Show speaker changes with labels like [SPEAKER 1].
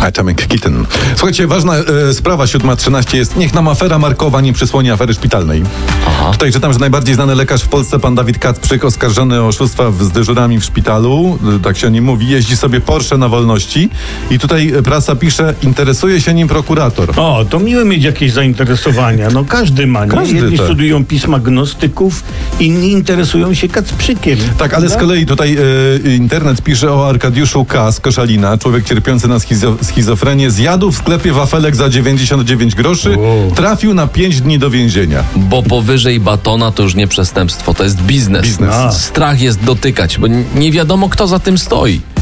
[SPEAKER 1] Atomic Kitten. Słuchajcie, ważna sprawa 7:13 jest, niech nam afera Markowa nie przysłoni afery szpitalnej.
[SPEAKER 2] Aha.
[SPEAKER 1] Tutaj czytam, że najbardziej znany lekarz w Polsce, pan Dawid Kacprzyk, oskarżony o oszustwa z dyżurami w szpitalu, tak się o nim mówi, jeździ sobie Porsche na wolności i tutaj prasa pisze, interesuje się nim prokurator.
[SPEAKER 3] O, to miłe mieć jakieś zainteresowania. No każdy ma, nie?
[SPEAKER 1] Każdy,
[SPEAKER 3] Jedni
[SPEAKER 1] tak.
[SPEAKER 3] studiują pisma gnostyków, inni interesują się Kacprzykiem.
[SPEAKER 1] Tak, ale z kolei tutaj internet pisze o Arkadiuszu K. z Koszalina, człowiek cierpiący na schizofrenię, zjadł w sklepie wafelek za 99 groszy,
[SPEAKER 3] Wow.
[SPEAKER 1] trafił na 5 dni do więzienia.
[SPEAKER 2] Bo powyżej batona to już nie przestępstwo, to jest biznes.
[SPEAKER 1] Biznes.
[SPEAKER 3] A.
[SPEAKER 2] Strach jest dotykać, bo nie wiadomo, kto za tym stoi.